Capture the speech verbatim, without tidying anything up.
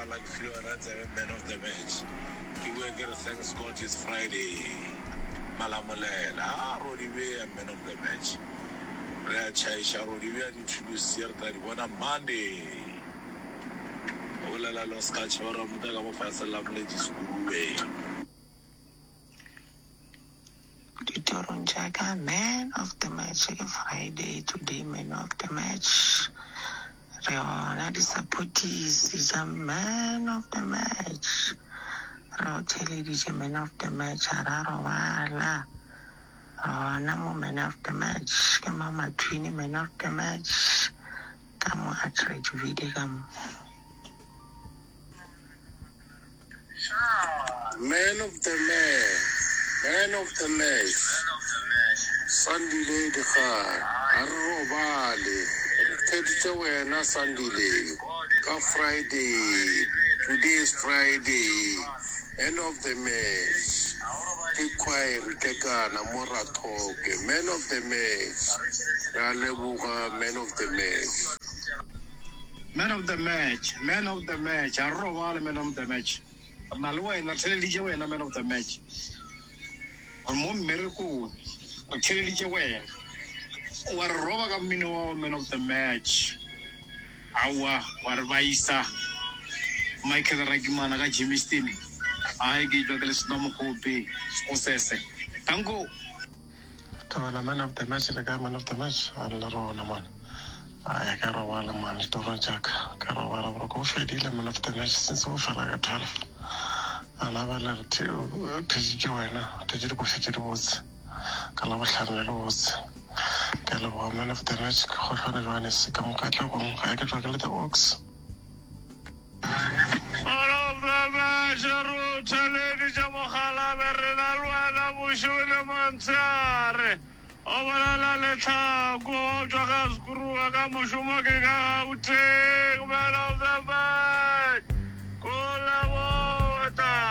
like few runs and man of the match. You will get a thanks God it's Friday. Malamolela, ah, Rodibe and man of the match. Rea Chaisha Rodibe and introduce here that one on Monday. Ola Los Cachora Mutaga Fasala Legis Guru. Toronjaga, man of the match, Friday, today, man of the match. Riona Disappointees is a man of the match. Roteli is a man of the match. Ararovala. Namo man of the match. Kamama Twini man of the match. Kamu Atrich Vidicam. Man of the match. Man of the match. Sunday Lady Khan. Arrovali. Thirty wena Sunday Lady. Ka Friday. Today is Friday. End of the match. Keep quiet. Tekana Mora talk. Man of the match. Ralebuga. Man of the match. Man of the match. Man of the match. Arrovali man of the match. Malwa na television wena man of the match. Mom miracle, a chili away. What a roba mino man of the match. Awa, Warvaisa, Michael Ragimana, Jimmy Stin. I give Douglas Nomokope, Scosese. Tango. To the man of the match, the government of the match, and the Ronaman. I got a while a man, Toronjack, Carawara, Rocofe, the man of the match since we fell like a twelve. Alaba to to join to the Bushit was Calabashan was Calabar man of the match, Horan is come Catalan, I get regular the works. All of the match, Rotele, Jamohala, Renalwana, Mushuna Mansare, Overala Leta, Go, Jagas, Guru, Agamushumaka,